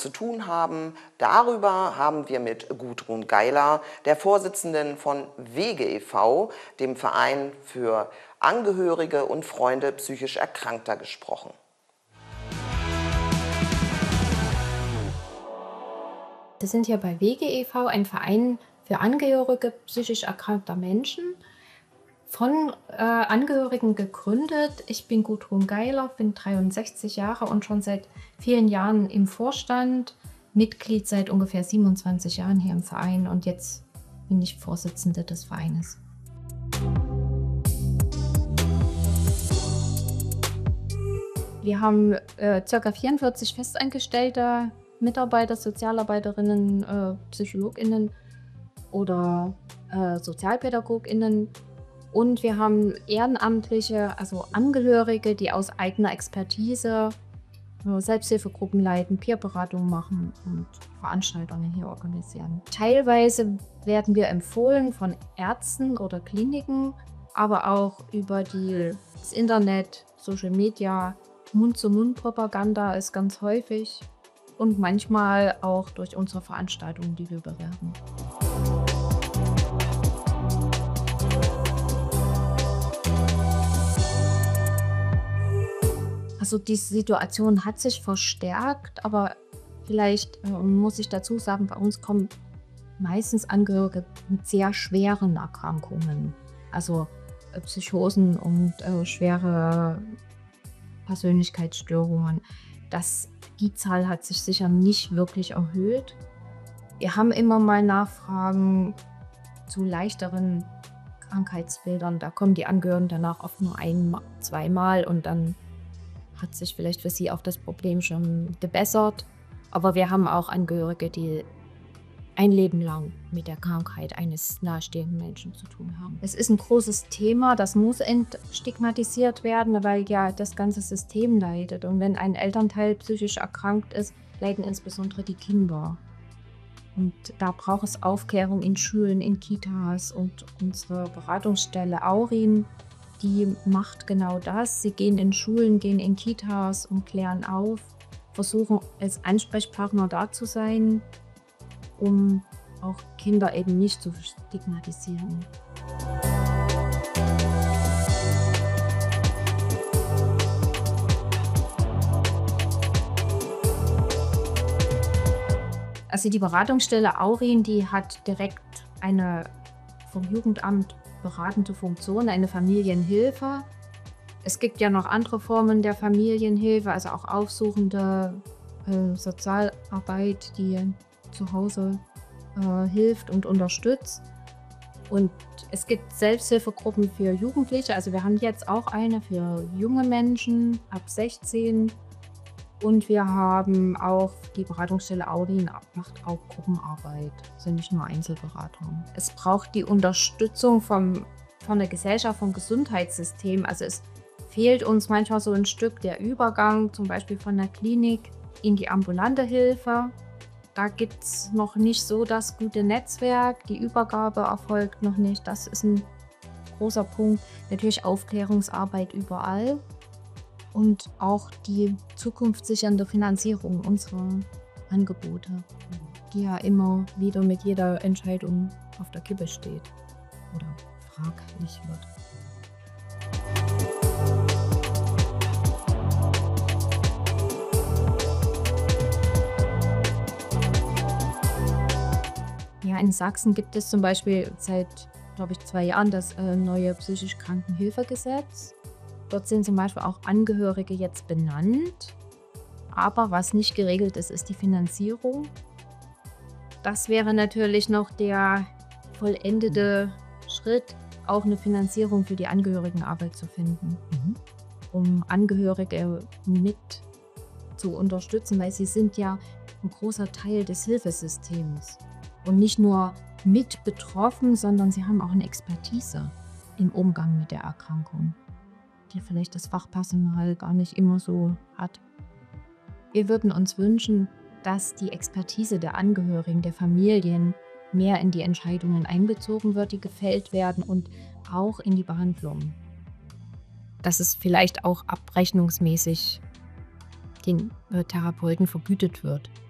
zu tun haben, darüber haben wir mit Gudrun Geiler, der Vorsitzenden von Wege e.V., dem Verein für Angehörige und Freunde psychisch Erkrankter, gesprochen. Wir sind hier bei Wege e.V., ein Verein für Angehörige psychisch erkrankter Menschen, von Angehörigen gegründet. Ich bin Gudrun Geiler, bin 63 Jahre und schon seit vielen Jahren im Vorstand, Mitglied seit ungefähr 27 Jahren hier im Verein und jetzt bin ich Vorsitzende des Vereines. Wir haben ca. 44 festangestellte Mitarbeiter, Sozialarbeiterinnen, PsychologInnen oder SozialpädagogInnen. Und wir haben Ehrenamtliche, also Angehörige, die aus eigener Expertise Selbsthilfegruppen leiten, Peerberatungen machen und Veranstaltungen hier organisieren. Teilweise werden wir empfohlen von Ärzten oder Kliniken, aber auch über das Internet, Social Media, Mund-zu-Mund-Propaganda ist ganz häufig. Und manchmal auch durch unsere Veranstaltungen, die wir bewerben. Also die Situation hat sich verstärkt, aber vielleicht muss ich dazu sagen, bei uns kommen meistens Angehörige mit sehr schweren Erkrankungen, also Psychosen und schwere Persönlichkeitsstörungen. Die Zahl hat sich sicher nicht wirklich erhöht. Wir haben immer mal Nachfragen zu leichteren Krankheitsbildern. Da kommen die Angehörigen danach oft nur zweimal und dann hat sich vielleicht für sie auch das Problem schon gebessert. Aber wir haben auch Angehörige, die ein Leben lang mit der Krankheit eines nahestehenden Menschen zu tun haben. Es ist ein großes Thema, das muss entstigmatisiert werden, weil ja das ganze System leidet. Und wenn ein Elternteil psychisch erkrankt ist, leiden insbesondere die Kinder. Und da braucht es Aufklärung in Schulen, in Kitas und unsere Beratungsstelle Aurin, die macht genau das. Sie gehen in Schulen, gehen in Kitas und klären auf, versuchen als Ansprechpartner da zu sein, um auch Kinder eben nicht zu stigmatisieren. Also die Beratungsstelle Aurin, die hat direkt eine vom Jugendamt beratende Funktion, eine Familienhilfe. Es gibt ja noch andere Formen der Familienhilfe, also auch aufsuchende Sozialarbeit, die zu Hause hilft und unterstützt. Und es gibt Selbsthilfegruppen für Jugendliche. Also wir haben jetzt auch eine für junge Menschen ab 16. Und wir haben auch die Beratungsstelle Aurin, macht auch Gruppenarbeit, sind nicht nur Einzelberatungen. Es braucht die Unterstützung von der Gesellschaft, vom Gesundheitssystem. Also es fehlt uns manchmal so ein Stück der Übergang, zum Beispiel von der Klinik in die ambulante Hilfe. Da gibt es noch nicht so das gute Netzwerk, die Übergabe erfolgt noch nicht. Das ist ein großer Punkt. Natürlich Aufklärungsarbeit überall und auch die zukunftssichernde Finanzierung unserer Angebote, die ja immer wieder mit jeder Entscheidung auf der Kippe steht oder fraglich wird. Ja, in Sachsen gibt es zum Beispiel seit, glaube ich, 2 Jahren das neue psychisch Krankenhilfegesetz. Dort sind zum Beispiel auch Angehörige jetzt benannt. Aber was nicht geregelt ist, ist die Finanzierung. Das wäre natürlich noch der vollendete Schritt, auch eine Finanzierung für die Angehörigenarbeit zu finden, um Angehörige mit zu unterstützen, weil sie sind ja ein großer Teil des Hilfesystems. Und nicht nur mit betroffen, sondern sie haben auch eine Expertise im Umgang mit der Erkrankung, die vielleicht das Fachpersonal gar nicht immer so hat. Wir würden uns wünschen, dass die Expertise der Angehörigen, der Familien mehr in die Entscheidungen einbezogen wird, die gefällt werden und auch in die Behandlung. Dass es vielleicht auch abrechnungsmäßig den Therapeuten vergütet wird.